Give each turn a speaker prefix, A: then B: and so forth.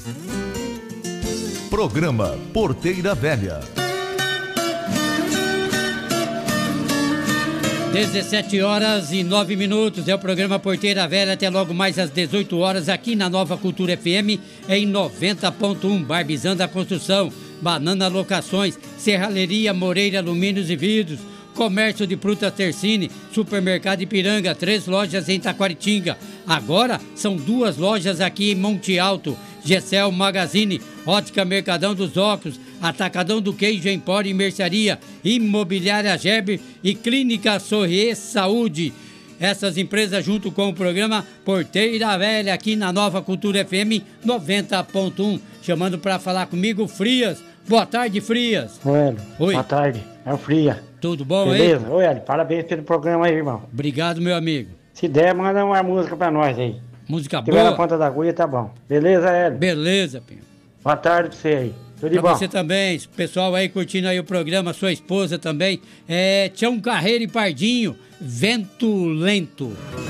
A: Programa Porteira Velha.
B: 17h09, é o programa Porteira Velha, até logo mais às 18 horas, aqui na Nova Cultura FM, em 90.1, Barbizando a Construção, Banana Locações, Serralheria Moreira Alumínios e Vidros, Comércio de Frutas Tercine, Supermercado Ipiranga, 3 lojas em Taquaritinga. Agora são 2 lojas aqui em Monte Alto. Gessel Magazine, Ótica Mercadão dos Óculos, Atacadão do Queijo, Empório e Mercearia, Imobiliária Geber e Clínica Sorrier Saúde. Essas empresas junto com o programa Porteira Velha aqui na Nova Cultura FM 90.1. Chamando para falar comigo, Frias. Boa tarde, Frias.
C: Oi.
B: Boa
C: tarde. É o Fria.
B: Tudo bom,
C: beleza?
B: hein?
C: Oi, Hélio. Parabéns pelo programa aí, irmão.
B: Obrigado, meu amigo.
C: Se der, manda uma música pra nós aí.
B: Música
C: Se tiver
B: boa.
C: na ponta da agulha, tá bom. Beleza, Hélio?
B: Beleza, Pinho.
C: Boa tarde pra você aí. Tudo de
B: Pra
C: bom?
B: você também, pessoal aí curtindo aí o programa, sua esposa também. Tião Carreiro e Pardinho, Vento Lento.